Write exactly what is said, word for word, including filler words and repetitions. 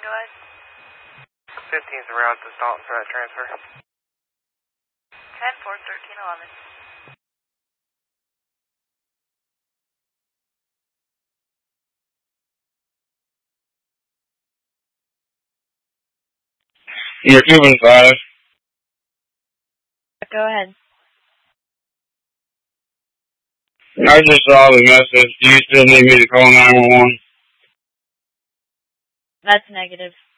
West? fifteen's en route to Staunton for that transfer. ten four thirteen eleven. You're Cuban five. Go ahead. I just saw the message. Do you still need me to call nine one one? That's negative.